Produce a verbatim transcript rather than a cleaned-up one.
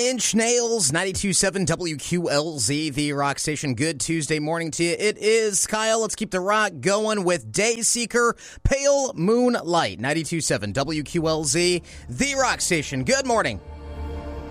Inch Nails, ninety-two point seven W Q L Z, the rock station. Good Tuesday morning to you. It is Kyle. Let's keep the rock going with Dayseeker, Pale Moonlight, ninety-two point seven W Q L Z, the rock station. Good morning.